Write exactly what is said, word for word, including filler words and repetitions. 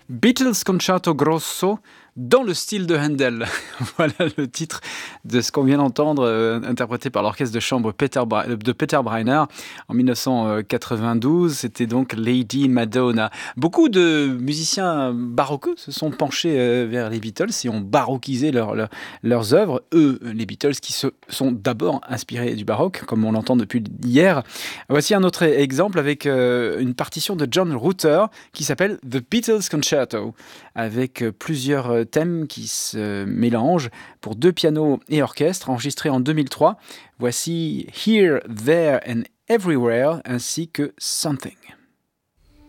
Beatles Concerto Grosso dans le style de Handel. Voilà le titre de ce qu'on vient d'entendre, euh, interprété par l'orchestre de chambre Peter Bra- de Peter Breiner en dix-neuf cent quatre-vingt-douze. C'était donc Lady Madonna. Beaucoup de musiciens baroques se sont penchés euh, vers les Beatles et ont baroquisé leur- leur- leurs œuvres. Eux, les Beatles, qui se sont d'abord inspirés du baroque, comme on l'entend depuis hier. Voici un autre exemple avec euh, une partition de John Rutter qui s'appelle The Beatles Concerto, avec euh, plusieurs euh, thèmes qui se mélangent pour deux pianos et orchestre, enregistré en deux mille trois. Voici Here, There and Everywhere ainsi que Something.